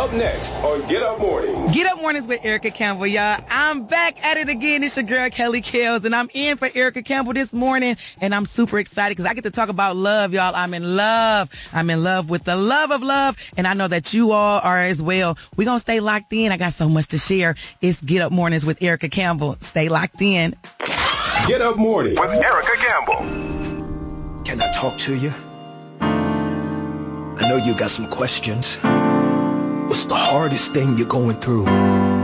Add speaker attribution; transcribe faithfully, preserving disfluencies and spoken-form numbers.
Speaker 1: Up next on Get Up Morning.
Speaker 2: Get Up Mornings with Erica Campbell, y'all. I'm back at it again. It's your girl, Kelly Kells, and I'm in for Erica Campbell this morning, and I'm super excited because I get to talk about love, y'all. I'm in love. I'm in love with the love of love, and I know that you all are as well. We're going to stay locked in. I got so much to share. It's Get Up Mornings with Erica Campbell. Stay locked in.
Speaker 1: Get Up Morning with Erica Campbell.
Speaker 3: Can I talk to you? I know you got some questions. What's the hardest thing you're going through?